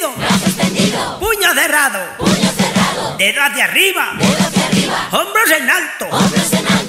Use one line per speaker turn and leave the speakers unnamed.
brazo extendido,
puño cerrado,
puño cerrado,
dedo hacia arriba,
dedo hacia arriba,
hombros en alto,
hombros en alto.